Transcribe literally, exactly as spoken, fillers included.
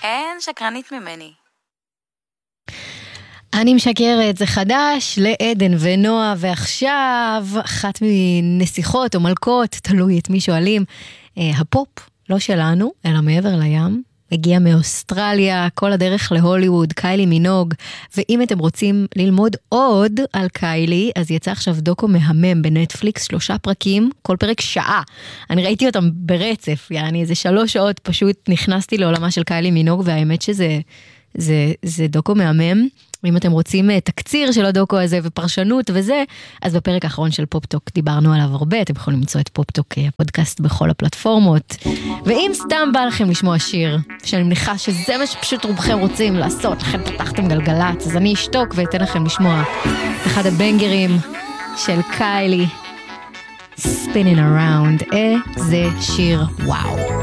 אין שקרנית ממני. אני משקרת, זה חדש לעדן ונועה, ועכשיו אחת מנסיכות או מלכות, תלוי את מי שואלים, הפופ, לא שלנו, אלא מעבר לים, הגיע מאוסטרליה, כל הדרך להוליווד, קיילי מינוג, ואם אתם רוצים ללמוד עוד על קיילי, אז יצא עכשיו דוקו מהמם בנטפליקס, שלושה פרקים, כל פרק שעה. אני ראיתי אותם ברצף, יעני, איזה שלוש שעות פשוט נכנסתי לעולמה של קיילי מינוג, והאמת שזה זה, זה דוקו מהמם. ואם אתם רוצים תקציר של הדוקו הזה ופרשנות וזה, אז בפרק האחרון של פופטוק דיברנו עליו הרבה, אתם יכולים למצוא את פופטוק, הפודקאסט בכל הפלטפורמות. ואם סתם בא לכם לשמוע שיר, שאני מניחה שזה מה שפשוט רובכם רוצים לעשות, לכם פתחתם גלגלת, אז אני אשתוק ואתן לכם לשמוע את אחד הבנגרים של קיילי, Spinning Around, איזה שיר, וואו.